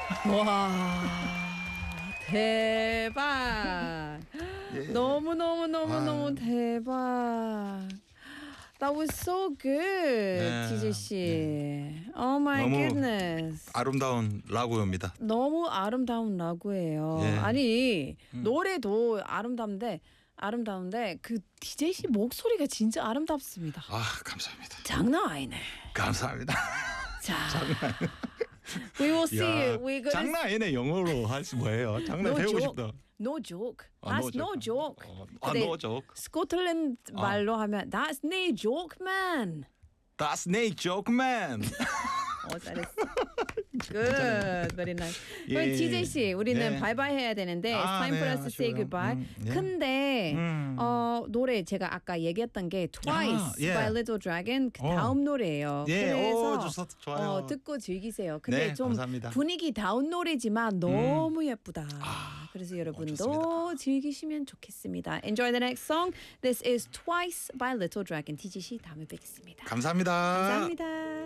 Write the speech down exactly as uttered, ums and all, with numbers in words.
와 대박. 예. 너무 너무 너무 아. 너무 대박. That was so good, 네, 티제 씨. 네. Oh my 너무 goodness. 아름다운 라고요입니다. 너무 아름다운 라구예요. 예. 아니 음. 노래도 아름다운데 아름다운데 그 티제 씨 목소리가 진짜 아름답습니다. 아 감사합니다. 장난 아니네. 감사합니다. 자, we will see. 야, We gonna 장난 아니네. 영어로 할수 뭐예요? 장난 No 배우고 joke. 싶다. no joke. 아, That's no joke. 어, 아, 근데 no joke. 스코틀랜드 아. 말로 하면 That's no joke, man. That's no joke, man. 어 잘했어. Good, very nice. 예. 그럼 티제 씨, 우리는 네. 바이바이 해야 되는데 아, It's time for 네, us to say 아쉬워요. goodbye. 음, 예. 근데 음. 어 노래 제가 아까 얘기했던 게 Twice 아, 예. by Little Dragon 그 어. 다음 노래예요. 예, 그래서 오, 좋소, 좋아요. 어, 듣고 즐기세요. 근데 네, 좀 감사합니다. 분위기 다운 노래지만 너무 예쁘다. 아, 그래서 여러분도 좋습니다. 즐기시면 좋겠습니다. Enjoy the next song. This is Twice by Little Dragon. 티지 씨 다음에 뵙겠습니다. 감사합니다. 감사합니다.